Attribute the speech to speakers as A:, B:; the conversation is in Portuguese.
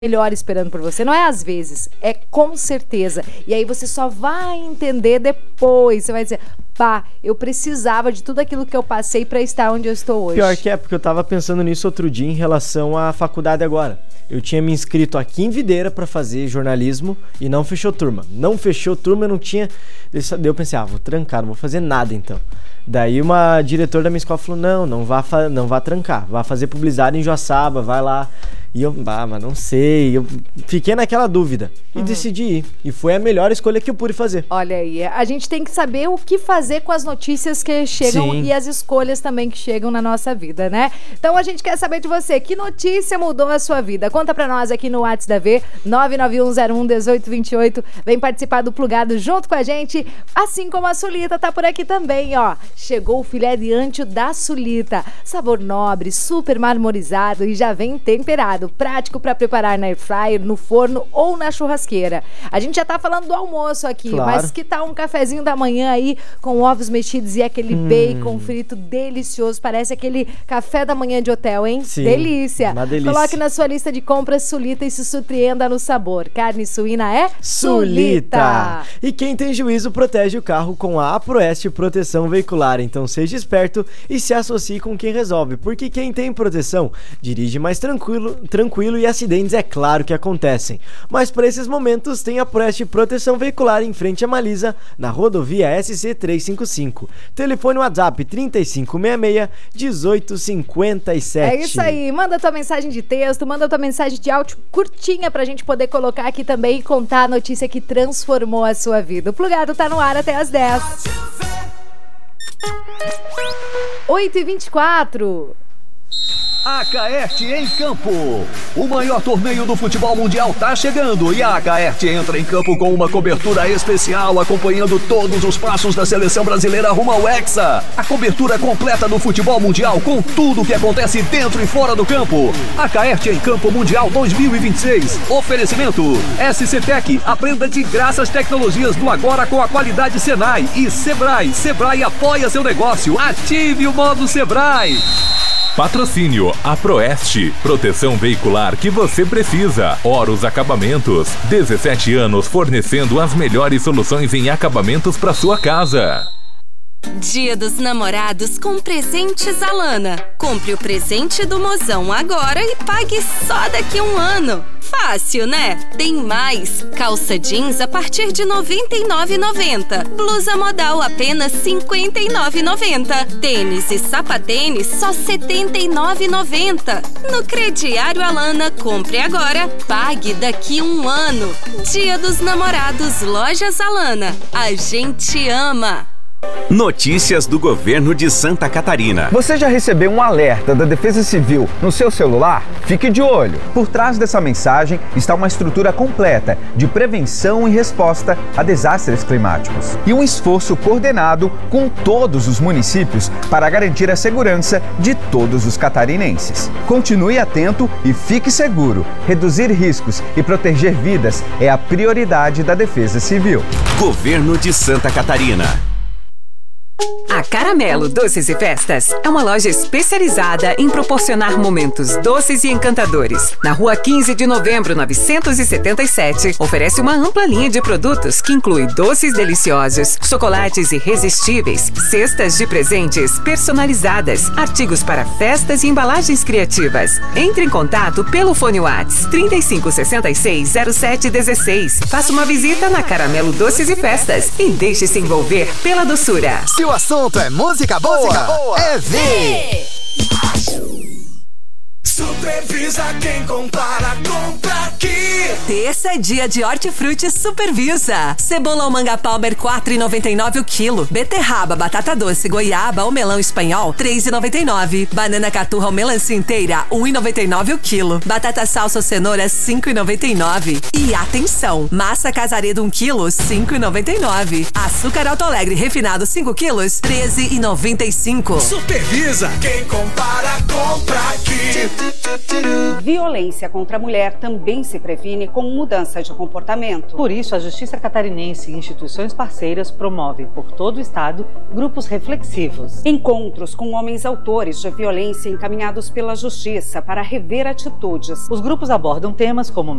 A: melhor esperando por você. Não é às vezes, é com certeza. E aí você só vai entender depois. Você vai dizer, pá, eu precisava de tudo aquilo que eu passei pra estar onde eu estou hoje.
B: Pior que é, porque eu tava pensando nisso outro dia em relação à faculdade agora. Eu tinha me inscrito aqui em Videira pra fazer jornalismo e não fechou turma. Não fechou turma, eu não tinha... Daí eu pensei, vou trancar, não vou fazer nada então. Daí uma diretora da minha escola falou, não vá trancar, vá fazer publicidade em Joaçaba, vai lá. E eu, mas não sei, eu fiquei naquela dúvida e decidi ir. E foi a melhor escolha que eu pude fazer.
A: Olha aí, a gente tem que saber o que fazer com as notícias que chegam. Sim. E as escolhas também que chegam na nossa vida, né? Então a gente quer saber de você, que notícia mudou a sua vida? Conta pra nós aqui no WhatsApp da V, 991011828. Vem participar do Plugado junto com a gente, assim como a Sulita tá por aqui também, ó. Chegou o filé de ancho da Sulita, sabor nobre, super marmorizado e já vem temperado. Prático para preparar na air fryer, no forno ou na churrasqueira. A gente já tá falando do almoço aqui, claro. Mas que tal um cafezinho da manhã aí com ovos mexidos e aquele bacon frito delicioso? Parece aquele café da manhã de hotel, hein?
B: Sim,
A: delícia.
B: Uma delícia.
A: Coloque na sua lista de compras Sulita e se surpreenda no sabor. Carne suína é Sulita.
B: E quem tem juízo protege o carro com a Aproeste Proteção Veicular. Então seja esperto e se associe com quem resolve, porque quem tem proteção dirige mais tranquilo e acidentes é claro que acontecem. Mas para esses momentos tem a Aproeste Proteção Veicular em frente a Malisa, na rodovia SC 355. Telefone WhatsApp 3566-1857.
A: É isso aí, manda tua mensagem de texto, manda tua mensagem de áudio curtinha pra gente poder colocar aqui também e contar a notícia que transformou a sua vida. O Plugado tá no ar até às 10. 8h24.
C: Acaerte em campo. O maior torneio do futebol mundial tá chegando e a Acaerte entra em campo com uma cobertura especial acompanhando todos os passos da seleção brasileira rumo ao Hexa. A cobertura completa do futebol mundial com tudo o que acontece dentro e fora do campo. Acaerte em Campo Mundial 2026. Oferecimento SCTech. Aprenda de graça as tecnologias do agora com a qualidade Senai e Sebrae. Sebrae apoia seu negócio. Ative o modo Sebrae.
D: Patrocínio Aproeste, proteção veicular que você precisa. Horus Acabamentos, 17 anos fornecendo as melhores soluções em acabamentos para sua casa.
E: Dia dos Namorados com Presentes Alana. Compre o presente do mozão agora e pague só daqui a um ano. Fácil, né? Tem mais. Calça jeans a partir de R$ 99,90. Blusa modal apenas R$ 59,90. Tênis e sapatênis só R$ 79,90. No crediário Alana, compre agora, pague daqui a um ano. Dia dos Namorados, Lojas Alana. A gente ama.
F: Notícias do governo de Santa Catarina.
G: Você já recebeu um alerta da Defesa Civil no seu celular? Fique de olho. Por trás dessa mensagem está uma estrutura completa de prevenção e resposta a desastres climáticos. E um esforço coordenado com todos os municípios para garantir a segurança de todos os catarinenses. Continue atento e fique seguro. Reduzir riscos e proteger vidas é a prioridade da Defesa Civil.
F: Governo de Santa Catarina.
H: A Caramelo Doces e Festas é uma loja especializada em proporcionar momentos doces e encantadores. Na Rua 15 de Novembro, 977, oferece uma ampla linha de produtos que inclui doces deliciosos, chocolates irresistíveis, cestas de presentes personalizadas, artigos para festas e embalagens criativas. Entre em contato pelo fone WhatsApp 3566-0716. Faça uma visita na Caramelo Doces e Festas e deixe-se envolver pela doçura.
I: Se o assunto é música boa, é V.
J: Supervisa quem compara, compra aqui.
K: Terça é dia de hortifruti Supervisa. Cebola ou manga palmer 4,99 o quilo. Beterraba, batata doce, goiaba ou melão espanhol 3,99. Banana caturra ou melancia inteira 1,99 o quilo. Batata salsa ou cenoura 5,99. E atenção, massa casaredo 1 quilo 5,99. Açúcar Alto Alegre refinado 5 quilos 13,95.
J: Supervisa quem compara, compra aqui.
L: Violência contra a mulher também se previne com com mudança de comportamento.
M: Por isso, a Justiça Catarinense e instituições parceiras promovem por todo o estado grupos reflexivos.
L: Encontros com homens autores de violência encaminhados pela Justiça para rever atitudes.
M: Os grupos abordam temas como